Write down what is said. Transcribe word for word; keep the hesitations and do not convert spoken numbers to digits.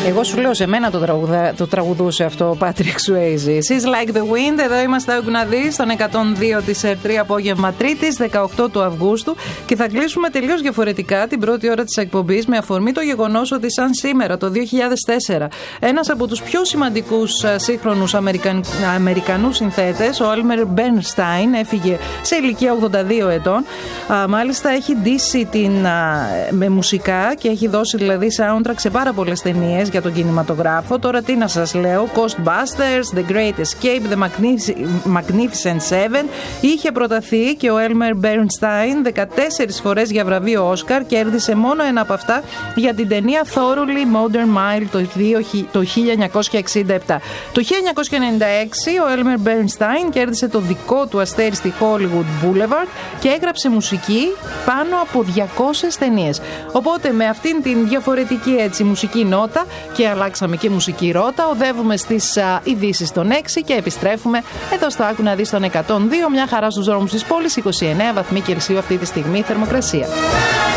Εγώ σου λέω, σε μένα το, τραγουδα... το τραγουδούσε αυτό ο Patrick Swayze. She's like the wind. Εδώ είμαστε, άκου να δεις, στον εκατόν δύο της ερ τρία, απόγευμα Τρίτης, δεκαοκτώ του Αυγούστου. Και θα κλείσουμε τελείως διαφορετικά την πρώτη ώρα της εκπομπής με αφορμή το γεγονός ότι, σαν σήμερα, το δύο χιλιάδες τέσσερα, ένας από τους πιο σημαντικούς σύγχρονους Αμερικαν... Αμερικανούς συνθέτες, ο Elmer Bernstein, έφυγε σε ηλικία ογδόντα δύο ετών. Α, μάλιστα έχει ντύσει την, α, με μουσικά και έχει δώσει δηλαδή soundtrack σε πάρα πολλές ταινίες για τον κινηματογράφο. Τώρα τι να σας λέω, Ghostbusters, The Great Escape, The Magnificent Seven. Είχε προταθεί και ο Elmer Bernstein δεκατέσσερις φορές για βραβείο Όσκαρ, κέρδισε μόνο ένα από αυτά για την ταινία Thoroughly Modern Mile το χίλια εννιακόσια εξήντα επτά. Το χίλια εννιακόσια ενενήντα έξι ο Elmer Bernstein κέρδισε το δικό του αστέρι στη Hollywood Boulevard και έγραψε μουσική πάνω από διακόσιες ταινίες. Οπότε με αυτήν την διαφορετική έτσι μουσική νότα, και αλλάξαμε και μουσική ρότα, οδεύουμε στις ειδήσεις των έξι και επιστρέφουμε εδώ στο Άκου να δεις των εκατόν δύο. Μια χαρά στους δρόμους της πόλης, είκοσι εννέα βαθμοί Κελσίου αυτή τη στιγμή θερμοκρασία.